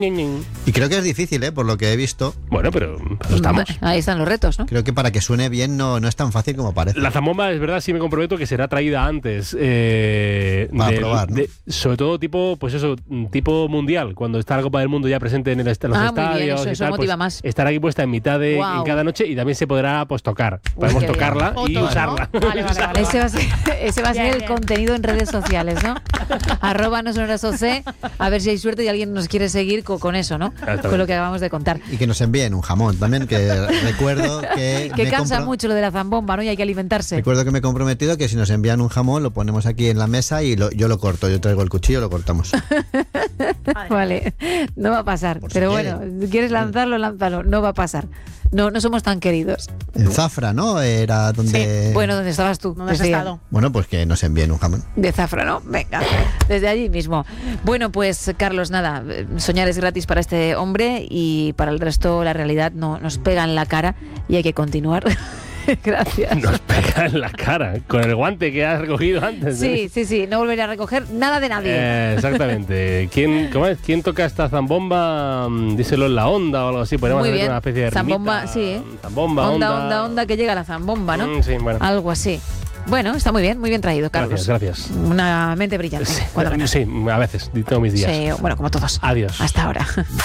Y creo que es difícil, por lo que he visto. Bueno, pero estamos. Ahí están los retos, ¿no? Creo que para que suene bien no es tan fácil como parece. La zambomba, es verdad, sí me comprometo que será traída antes. Para probar, ¿no? Sobre todo tipo mundial, cuando está la Copa del Mundo ya presente en los estadios. Muy bien, eso motiva más. Estará aquí puesta en mitad de en cada noche y también se podrá tocar. Podemos tocarla y usarla. ¿No? Vale. Ese va a ser el contenido en redes sociales, ¿no? @nosonorasoc, a ver si hay suerte y alguien nos quiere seguir con eso, ¿no? Con lo que acabamos de contar. Y que nos envíen un jamón también, que recuerdo que... Que cansa mucho lo de la zambomba, ¿no? Y hay que alimentarse. Recuerdo que me he comprometido que si nos envían un jamón lo ponemos aquí en la mesa y yo lo corto. Yo traigo el cuchillo y lo cortamos. Vale, no va a pasar. Pero bueno, si quieres lanzarlo, lánzalo. No va a pasar. No somos tan queridos. En Zafra, ¿no? Era donde... Sí. Bueno, ¿dónde estabas tú? ¿Dónde has estado? Bueno, pues que nos envíen un jamón. De Zafra, ¿no? Venga, desde allí mismo. Bueno, pues Carlos, nada, soñar es gratis para este hombre y para el resto la realidad nos pega en la cara y hay que continuar. Gracias. Nos pega en la cara, con el guante que has recogido antes. Sí, no volveré a recoger nada de nadie. Exactamente. ¿Quién toca esta zambomba? Díselo en la onda o algo así. Podemos hacer una especie de zambomba, rimita. sí. Zambomba, onda, que llega la zambomba, ¿no? Sí, bueno. Algo así. Bueno, está muy bien traído, Carlos. Gracias. Una mente brillante. Sí, a veces, tengo mis días. Sí, bueno, como todos. Adiós. Hasta ahora.